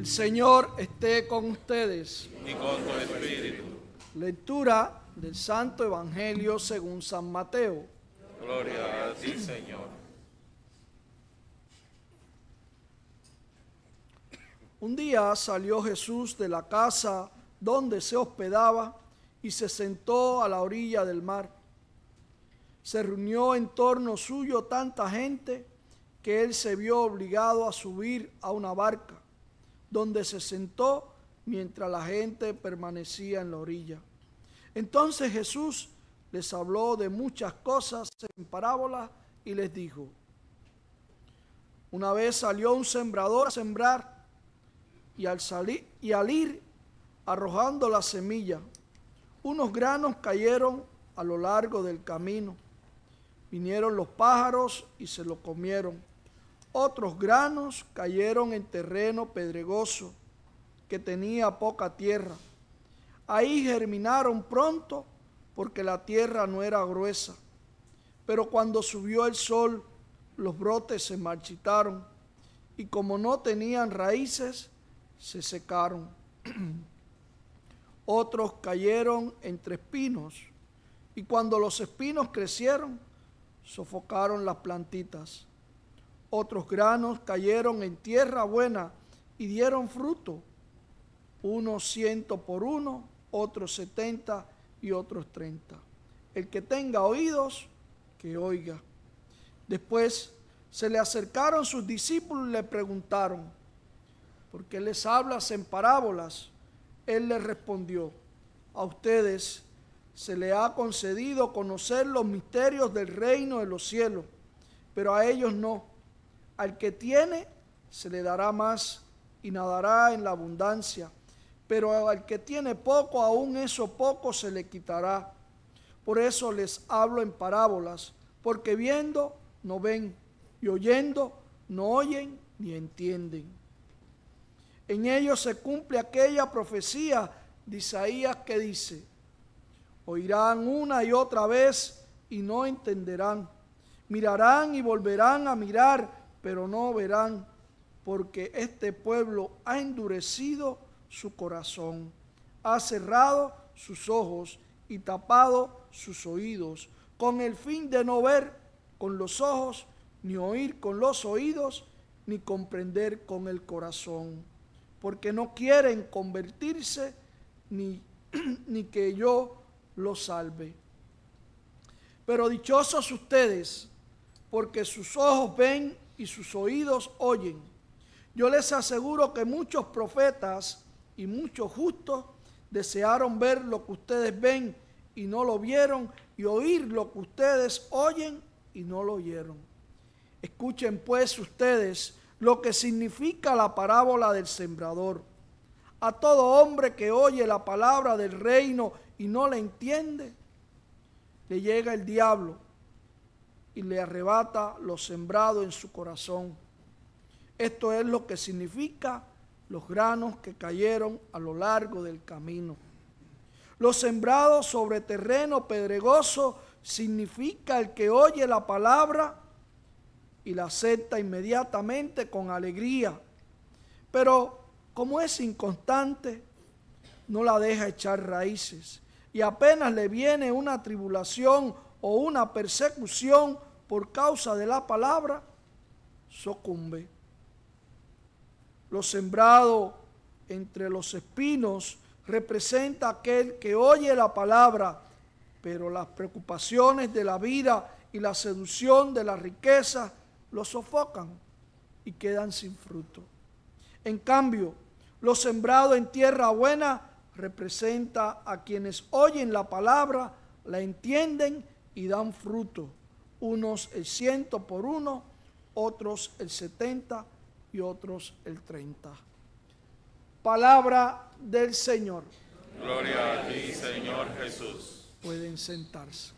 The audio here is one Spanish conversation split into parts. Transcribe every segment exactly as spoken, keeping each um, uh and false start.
El Señor esté con ustedes. Y con tu espíritu. Lectura del Santo Evangelio según San Mateo. Gloria a ti, Señor. Un día salió Jesús de la casa donde se hospedaba y se sentó a la orilla del mar. Se reunió en torno suyo tanta gente que él se vio obligado a subir a una barca, donde se sentó mientras la gente permanecía en la orilla. Entonces Jesús les habló de muchas cosas en parábolas y les dijo: una vez salió un sembrador a sembrar, y al salir y al ir arrojando la semilla, unos granos cayeron a lo largo del camino. Vinieron los pájaros y se lo comieron. Otros granos cayeron en terreno pedregoso que tenía poca tierra. Ahí germinaron pronto porque la tierra no era gruesa. Pero cuando subió el sol, los brotes se marchitaron y como no tenían raíces, se secaron. Otros cayeron entre espinos y cuando los espinos crecieron, sofocaron las plantitas. Otros granos cayeron en tierra buena y dieron fruto, unos ciento por uno, otros setenta y otros treinta. El que tenga oídos, que oiga. Después se le acercaron sus discípulos y le preguntaron: ¿por qué les hablas en parábolas? Él les respondió: a ustedes se les ha concedido conocer los misterios del reino de los cielos, pero a ellos no. Al que tiene se le dará más y nadará en la abundancia, pero al que tiene poco, aún eso poco se le quitará. Por eso les hablo en parábolas, porque viendo no ven, y oyendo no oyen ni entienden. En ellos se cumple aquella profecía de Isaías que dice: oirán una y otra vez y no entenderán, mirarán y volverán a mirar, pero no verán, porque este pueblo ha endurecido su corazón, ha cerrado sus ojos y tapado sus oídos, con el fin de no ver con los ojos, ni oír con los oídos, ni comprender con el corazón, porque no quieren convertirse, ni, ni que yo los salve. Pero dichosos ustedes, porque sus ojos ven y sus oídos oyen. Yo les aseguro que muchos profetas y muchos justos desearon ver lo que ustedes ven y no lo vieron, y oír lo que ustedes oyen y no lo oyeron. Escuchen pues ustedes lo que significa la parábola del sembrador. A todo hombre que oye la palabra del reino y no la entiende, le llega el diablo y le arrebata lo sembrado en su corazón. Esto es lo que significa los granos que cayeron a lo largo del camino. Los sembrados sobre terreno pedregoso significa el que oye la palabra y la acepta inmediatamente con alegría, pero como es inconstante, no la deja echar raíces, y apenas le viene una tribulación o una persecución por causa de la palabra, sucumbe. Lo sembrado entre los espinos representa aquel que oye la palabra, pero las preocupaciones de la vida y la seducción de la riqueza lo sofocan y quedan sin fruto. En cambio, lo sembrado en tierra buena representa a quienes oyen la palabra, la entienden y dan fruto, unos el ciento por uno, otros el setenta y otros el treinta. Palabra del Señor. Gloria a ti, Señor Jesús. Pueden sentarse.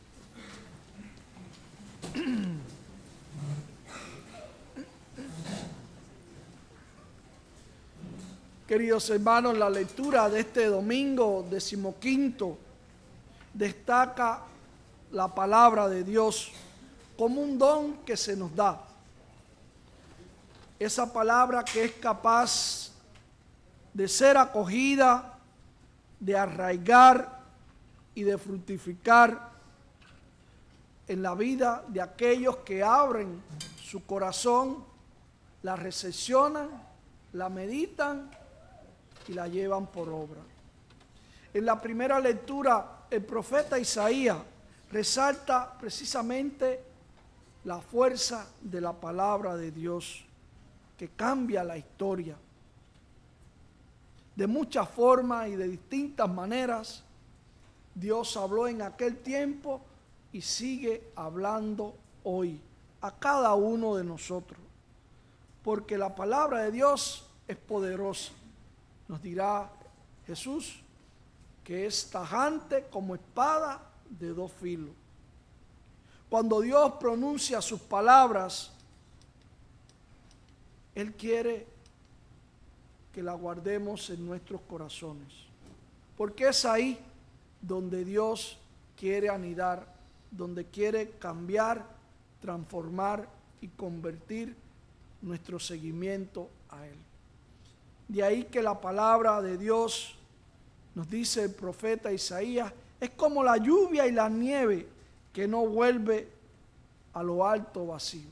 Queridos hermanos, la lectura de este domingo decimoquinto destaca la palabra de Dios como un don que se nos da. Esa palabra que es capaz de ser acogida, de arraigar y de fructificar en la vida de aquellos que abren su corazón, la recepcionan, la meditan y la llevan por obra. En la primera lectura, el profeta Isaías resalta precisamente la fuerza de la palabra de Dios, que cambia la historia. De muchas formas y de distintas maneras, Dios habló en aquel tiempo y sigue hablando hoy a cada uno de nosotros. Porque la palabra de Dios es poderosa. Nos dirá Jesús que es tajante como espada de dos filos. Cuando Dios pronuncia sus palabras, Él quiere que la guardemos en nuestros corazones. Porque es ahí donde Dios quiere anidar, donde quiere cambiar, transformar y convertir nuestro seguimiento a Él. De ahí que la palabra de Dios, nos dice el profeta Isaías, es como la lluvia y la nieve que no vuelve a lo alto vacío.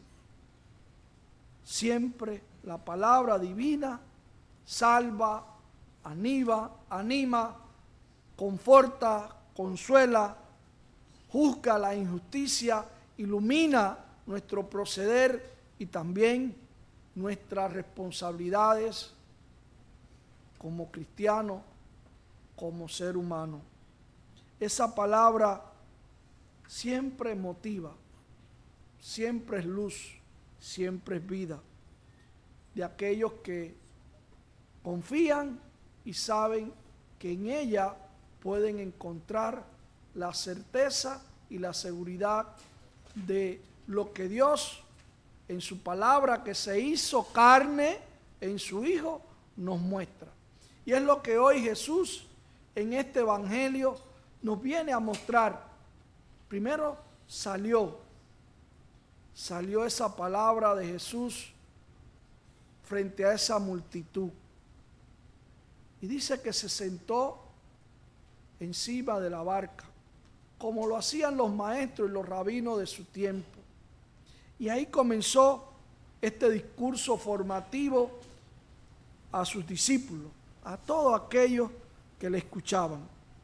Siempre la palabra divina salva, anima, anima, conforta, consuela, juzga la injusticia, ilumina nuestro proceder y también nuestras responsabilidades como cristiano, como ser humano. Esa palabra siempre motiva, siempre es luz, siempre es vida de aquellos que confían y saben que en ella pueden encontrar la certeza y la seguridad de lo que Dios en su palabra que se hizo carne en su Hijo nos muestra. Y es lo que hoy Jesús en este evangelio nos viene a mostrar. Primero salió, salió esa palabra de Jesús frente a esa multitud. Y dice que se sentó encima de la barca, como lo hacían los maestros y los rabinos de su tiempo. Y ahí comenzó este discurso formativo a sus discípulos, a todos aquellos que le escuchaban.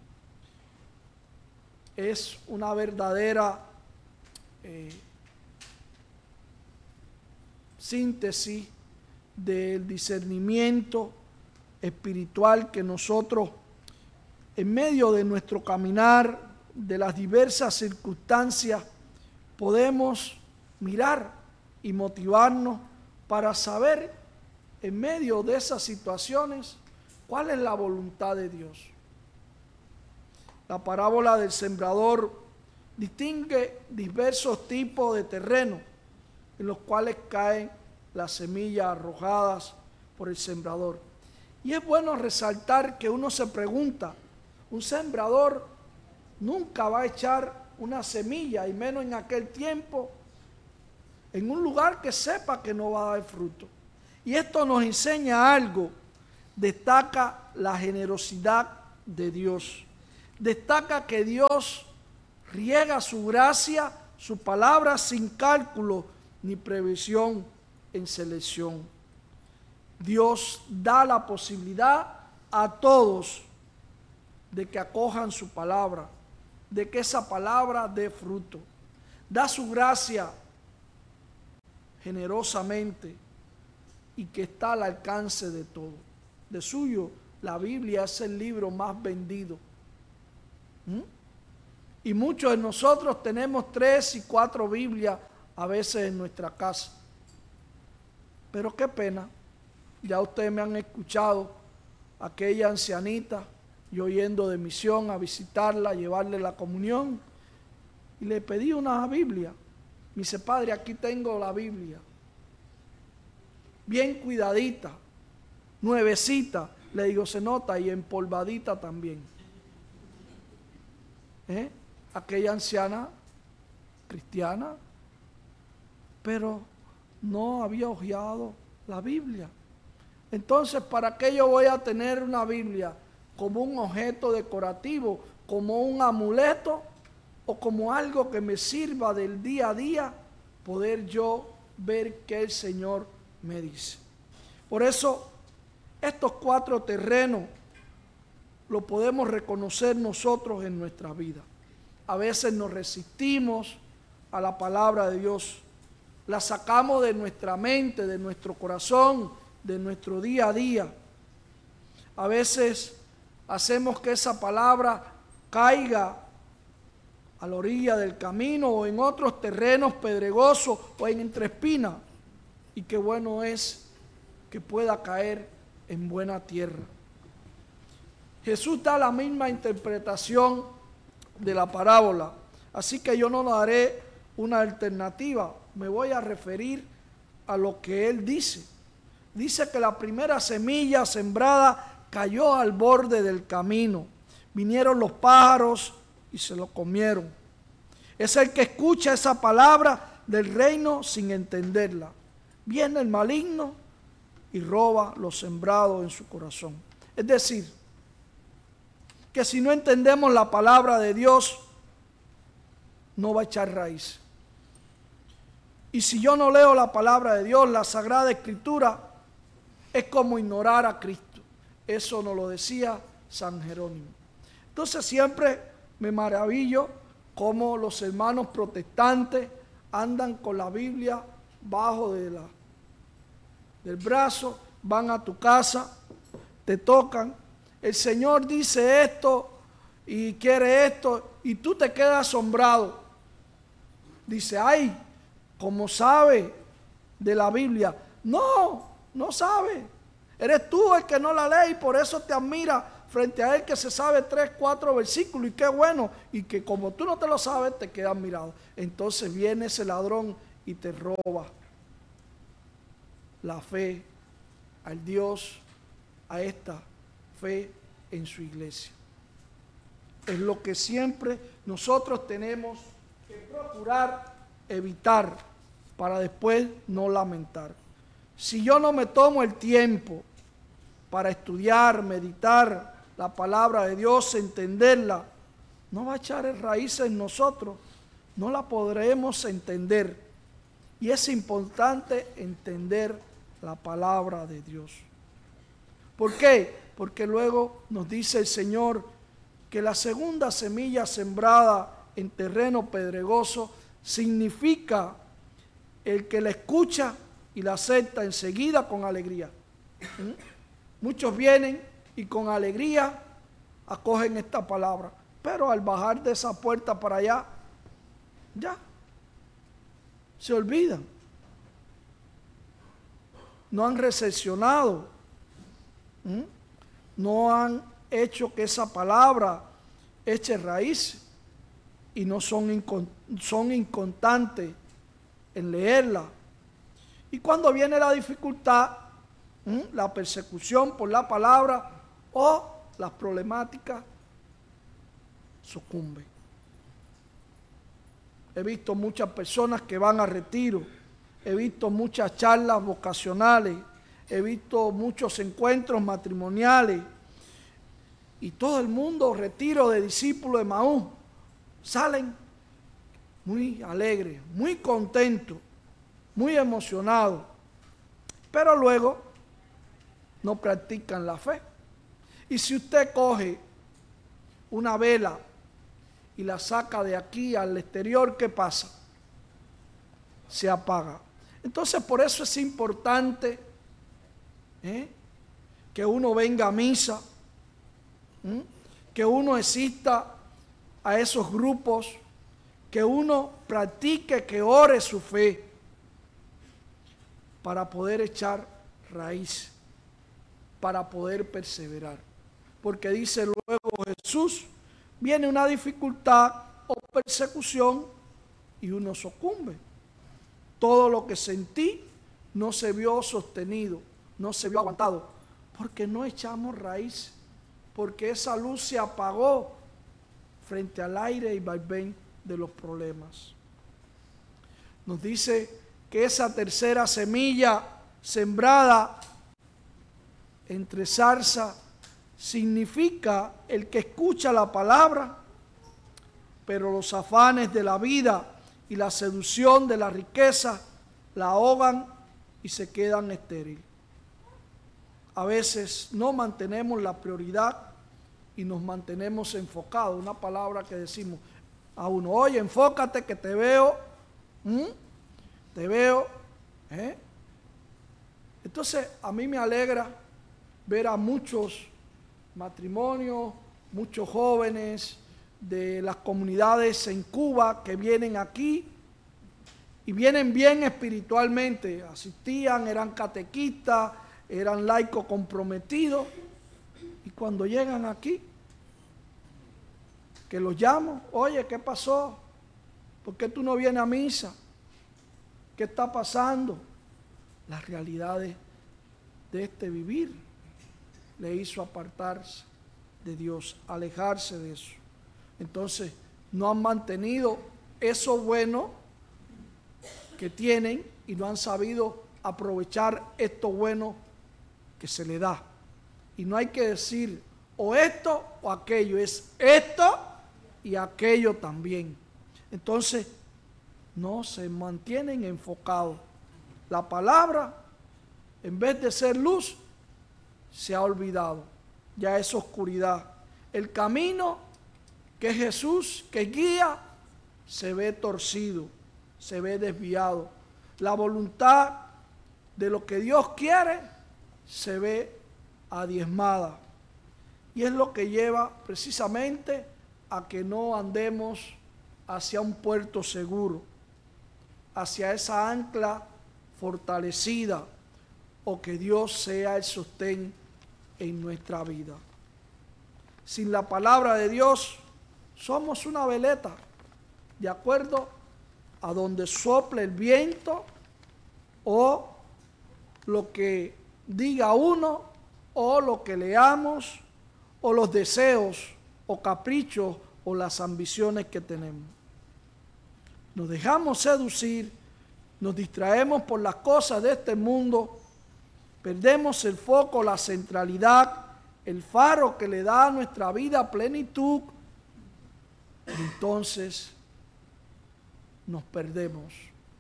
Es una verdadera eh, síntesis del discernimiento espiritual que nosotros, en medio de nuestro caminar, de las diversas circunstancias, podemos mirar y motivarnos para saber, en medio de esas situaciones, cuál es la voluntad de Dios. La parábola del sembrador distingue diversos tipos de terreno en los cuales caen las semillas arrojadas por el sembrador. Y es bueno resaltar que uno se pregunta, un sembrador nunca va a echar una semilla, y menos en aquel tiempo, en un lugar que sepa que no va a dar fruto. Y esto nos enseña algo, destaca la generosidad de Dios, destaca que Dios riega su gracia, su palabra sin cálculo ni previsión en selección. Dios da la posibilidad a todos de que acojan su palabra, de que esa palabra dé fruto. Da su gracia generosamente y que está al alcance de todo. De suyo, la Biblia es el libro más vendido. ¿Mm? Y muchos de nosotros tenemos tres y cuatro Biblias a veces en nuestra casa. Pero qué pena, ya ustedes me han escuchado, aquella ancianita, yo yendo de misión a visitarla, a llevarle la comunión, y le pedí una Biblia. Me dice, padre, aquí tengo la Biblia, bien cuidadita, nuevecita. Le digo, se nota, y empolvadita también. ¿Eh? Aquella anciana cristiana, pero no había hojeado la Biblia. Entonces, ¿para qué yo voy a tener una Biblia como un objeto decorativo, como un amuleto o como algo que me sirva del día a día, poder yo ver qué el Señor me dice? Por eso, estos cuatro terrenos los podemos reconocer nosotros en nuestra vida. A veces nos resistimos a la palabra de Dios, la sacamos de nuestra mente, de nuestro corazón, de nuestro día a día. A veces hacemos que esa palabra caiga a la orilla del camino o en otros terrenos pedregosos o en entre espinas, y qué bueno es que pueda caer en buena tierra. Jesús da la misma interpretación de la parábola, así que yo no daré una alternativa, me voy a referir a lo que él dice. Dice que la primera semilla sembrada cayó al borde del camino, vinieron los pájaros y se lo comieron. Es el que escucha esa palabra del reino sin entenderla. Viene el maligno y roba lo sembrado en su corazón. Es decir, que si no entendemos la palabra de Dios, no va a echar raíz. Y si yo no leo la palabra de Dios, la Sagrada Escritura, es como ignorar a Cristo. Eso nos lo decía San Jerónimo. Entonces siempre me maravillo cómo los hermanos protestantes andan con la Biblia bajo de la, del brazo, van a tu casa, te tocan, el Señor dice esto y quiere esto, y tú te quedas asombrado. Dice, ay, ¿cómo sabe de la Biblia? No, no sabe. Eres tú el que no la lee y por eso te admira frente a él que se sabe tres, cuatro versículos, y qué bueno, y que como tú no te lo sabes, te quedas admirado. Entonces viene ese ladrón y te roba la fe al Dios, a esta fe en su iglesia. Es lo que siempre nosotros tenemos que procurar evitar para después no lamentar. Si yo no me tomo el tiempo para estudiar, meditar la palabra de Dios, entenderla, no va a echar raíces en nosotros, no la podremos entender. Y es importante entender la palabra de Dios. ¿Por qué? Porque luego nos dice el Señor que la segunda semilla sembrada en terreno pedregoso significa el que la escucha y la acepta enseguida con alegría. ¿Mm? Muchos vienen y con alegría acogen esta palabra, pero al bajar de esa puerta para allá, ya, se olvidan. No han recepcionado, ¿Mm? no han hecho que esa palabra eche raíz y no son, incon son inconstantes en leerla. Y cuando viene la dificultad, ¿Mm? la persecución por la palabra o las problemáticas, sucumben. He visto muchas personas que van a retiro, he visto muchas charlas vocacionales, he visto muchos encuentros matrimoniales y todo el mundo, retiro de discípulos de Maús, salen muy alegres, muy contentos, muy emocionados, pero luego no practican la fe. Y si usted coge una vela y la saca de aquí al exterior, ¿qué pasa? Se apaga. Entonces por eso es importante ¿eh? que uno venga a misa, ¿eh? que uno asista a esos grupos, que uno practique, que ore su fe para poder echar raíz, para poder perseverar. Porque dice luego Jesús, viene una dificultad o persecución y uno sucumbe. Todo lo que sentí no se vio sostenido, no se vio aguantado, porque no echamos raíz, porque esa luz se apagó frente al aire y vaivén de los problemas. Nos dice que esa tercera semilla sembrada entre zarza significa el que escucha la palabra, pero los afanes de la vida y la seducción de la riqueza la ahogan y se quedan estériles. A veces no mantenemos la prioridad y nos mantenemos enfocados. Una palabra que decimos a uno: oye, enfócate que te veo, ¿Mm? te veo. ¿eh? Entonces a mí me alegra ver a muchos matrimonios, muchos jóvenes de las comunidades en Cuba que vienen aquí y vienen bien espiritualmente, asistían, eran catequistas, eran laicos comprometidos, y cuando llegan aquí, que los llamo: oye, ¿qué pasó? ¿Por qué tú no vienes a misa? ¿Qué está pasando? Las realidades de este vivir le hizo apartarse de Dios, alejarse de eso. Entonces, no han mantenido eso bueno que tienen y no han sabido aprovechar esto bueno que se le da. Y no hay que decir o esto o aquello, es esto y aquello también. Entonces, no se mantienen enfocados. La palabra, en vez de ser luz, se ha olvidado. Ya es oscuridad. El camino que es Jesús, que guía, se ve torcido, se ve desviado. La voluntad de lo que Dios quiere se ve adiezmada. Y es lo que lleva precisamente a que no andemos hacia un puerto seguro, hacia esa ancla fortalecida, o que Dios sea el sostén en nuestra vida. Sin la palabra de Dios somos una veleta, de acuerdo a donde sople el viento, o lo que diga uno, o lo que leamos, o los deseos o caprichos o las ambiciones que tenemos. Nos dejamos seducir, nos distraemos por las cosas de este mundo, perdemos el foco, la centralidad, el faro que le da a nuestra vida plenitud, y entonces nos perdemos.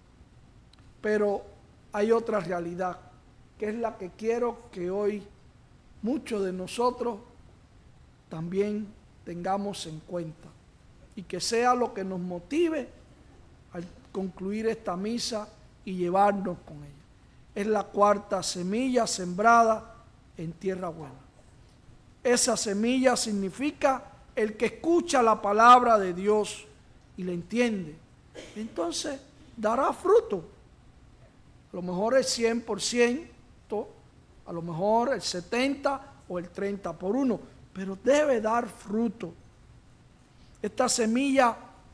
Pero hay otra realidad, que es la que quiero que hoy muchos de nosotros también tengamos en cuenta, y que sea lo que nos motive al concluir esta misa y llevarnos con ella. Es la cuarta semilla sembrada en tierra buena. Esa semilla significa el que escucha la palabra de Dios y la entiende. Entonces dará fruto. A lo mejor el cien por ciento, a lo mejor el setenta por ciento o el treinta por uno, pero debe dar fruto. Esta semilla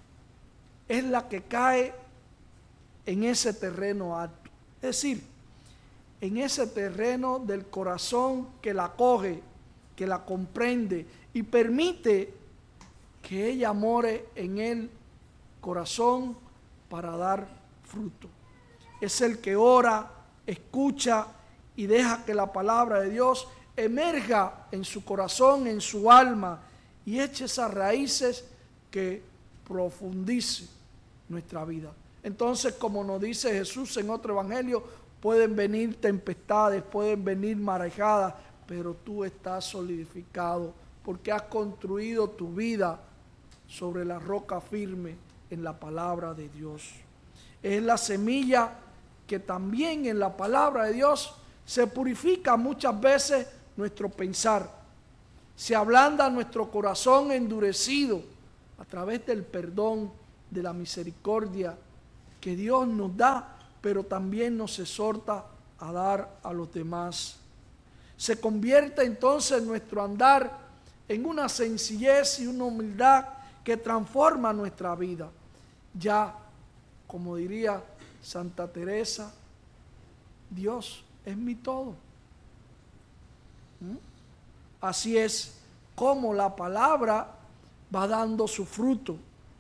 es la que cae en ese terreno alto, es decir, en ese terreno del corazón que la acoge, que la comprende y permite que ella more en el corazón para dar fruto. Es el que ora, escucha y deja que la palabra de Dios emerja en su corazón, en su alma, y eche esas raíces que profundice nuestra vida. Entonces, como nos dice Jesús en otro evangelio, pueden venir tempestades, pueden venir marejadas, pero tú estás solidificado porque has construido tu vida sobre la roca firme en la palabra de Dios. Es la semilla que también en la palabra de Dios se purifica muchas veces nuestro pensar, se ablanda nuestro corazón endurecido a través del perdón, de la misericordia que Dios nos da, pero también nos exhorta a dar a los demás. Se convierte entonces nuestro andar en una sencillez y una humildad que transforma nuestra vida. Ya, como diría Santa Teresa, Dios es mi todo. ¿Mm? Así es como la palabra va dando su fruto.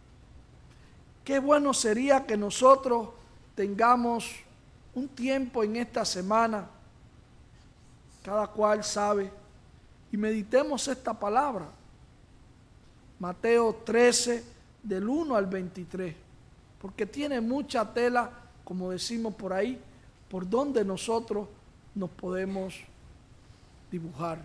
Qué bueno sería que nosotros tengamos un tiempo en esta semana cada cual sabe, y meditemos esta palabra. Mateo trece, del uno al veintitrés, porque tiene mucha tela, como decimos por ahí, por donde nosotros nos podemos dibujar.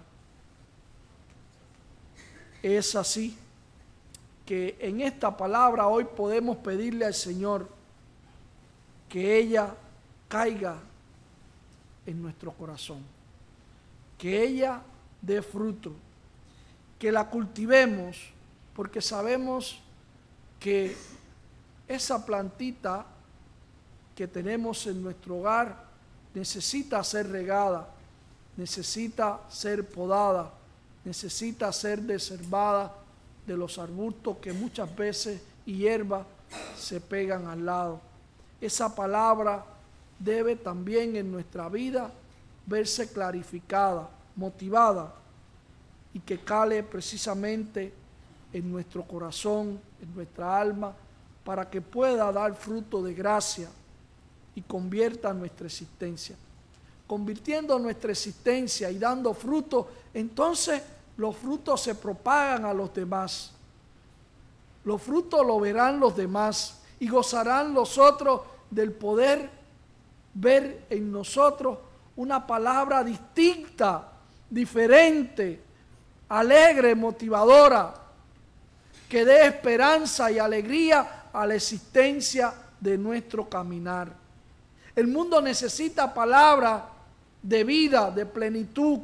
Es así que en esta palabra hoy podemos pedirle al Señor que ella caiga en nuestro corazón, que ella dé fruto, que la cultivemos, porque sabemos que esa plantita que tenemos en nuestro hogar necesita ser regada, necesita ser podada, necesita ser desherbada de los arbustos que muchas veces y hierbas se pegan al lado. Esa palabra debe también en nuestra vida verse clarificada, motivada, y que cale precisamente en nuestro corazón, en nuestra alma, para que pueda dar fruto de gracia y convierta nuestra existencia. Convirtiendo nuestra existencia y dando fruto, entonces los frutos se propagan a los demás. Los frutos lo verán los demás y gozarán los otros del poder ver en nosotros una palabra distinta, diferente, alegre, motivadora, que dé esperanza y alegría a la existencia de nuestro caminar. El mundo necesita palabras de vida, de plenitud.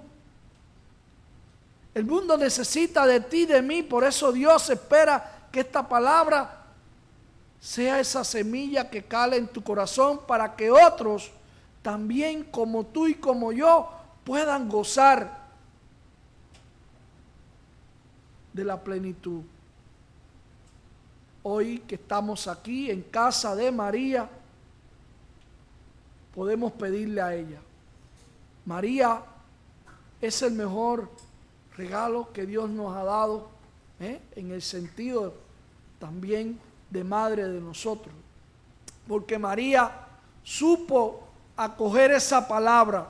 El mundo necesita de ti, de mí, por eso Dios espera que esta palabra sea esa semilla que cale en tu corazón para que otros, también como tú y como yo, puedan gozar de la plenitud. Hoy que estamos aquí en casa de María, podemos pedirle a ella. María es el mejor regalo que Dios nos ha dado, ¿eh? en el sentido también de madre de nosotros. Porque María supo acoger esa palabra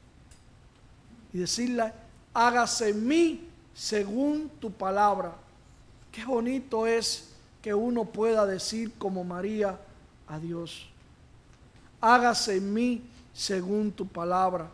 y decirle, hágase en mí según tu palabra. Qué bonito es que uno pueda decir como María a Dios, hágase en mí según tu palabra.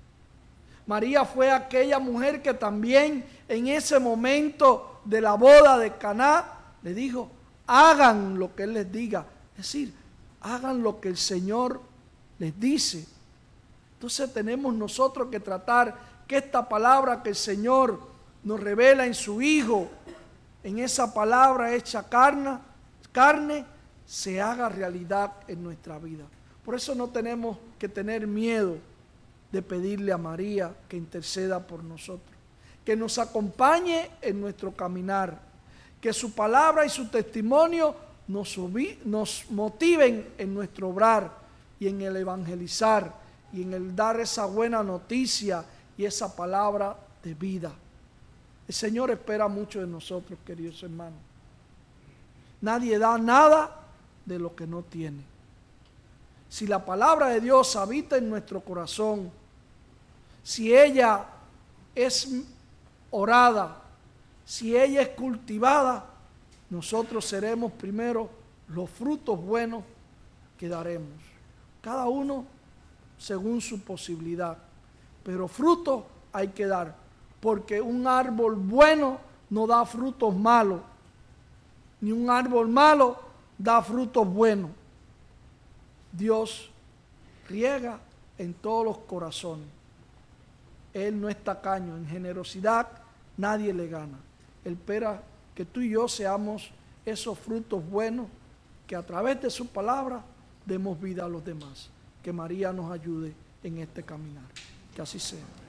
María fue aquella mujer que también en ese momento de la boda de Caná le dijo, hagan lo que Él les diga. Es decir, hagan lo que el Señor les dice. Entonces tenemos nosotros que tratar que esta palabra que el Señor nos revela en su Hijo, en esa palabra hecha carne, carne, se haga realidad en nuestra vida. Por eso no tenemos que tener miedo de pedirle a María que interceda por nosotros, que nos acompañe en nuestro caminar, que su palabra y su testimonio nos, nos motiven en nuestro obrar y en el evangelizar y en el dar esa buena noticia y esa palabra de vida. El Señor espera mucho de nosotros, queridos hermanos. Nadie da nada de lo que no tiene. Si la palabra de Dios habita en nuestro corazón, si ella es orada, si ella es cultivada, nosotros seremos primero los frutos buenos que daremos. Cada uno según su posibilidad. Pero frutos hay que dar, porque un árbol bueno no da frutos malos, ni un árbol malo da frutos buenos. Dios riega en todos los corazones. Él no es tacaño, en generosidad nadie le gana. Él espera que tú y yo seamos esos frutos buenos, que a través de su palabra demos vida a los demás. Que María nos ayude en este caminar. Que así sea.